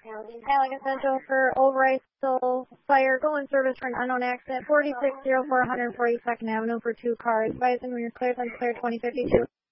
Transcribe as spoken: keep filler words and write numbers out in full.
Alec Essential for Overrice Soul Fire. Go in service for an unknown accident. forty-six oh four one forty-second Avenue for two cars. Advising when you're cleared, then clear twenty fifty-two.